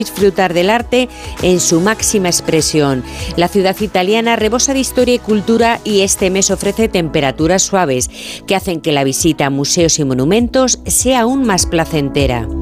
disfrutar del arte en su máxima expresión. La ciudad italiana rebosa de historia y cultura y este mes ofrece temperaturas suaves que hacen que la visita a museos y monumentos sea aún más placentera.